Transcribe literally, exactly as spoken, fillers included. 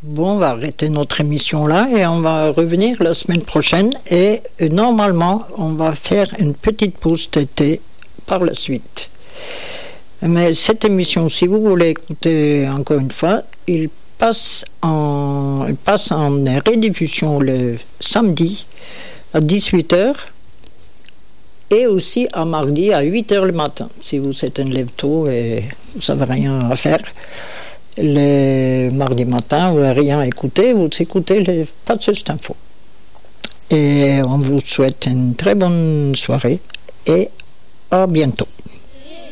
Bon, on va arrêter notre émission là et on va revenir la semaine prochaine et euh, normalement on va faire une petite pause d'été par la suite. Mais cette émission, si vous voulez écouter encore une fois, il passe en, il passe en rediffusion le samedi à dix-huit heures et aussi à mardi à huit heures le matin. Si vous êtes un lève-tôt et vous n'avez rien à faire, le mardi matin, vous n'avez rien à écouter, vous écoutez les Pas de Juste Info. Et on vous souhaite une très bonne soirée et à bientôt.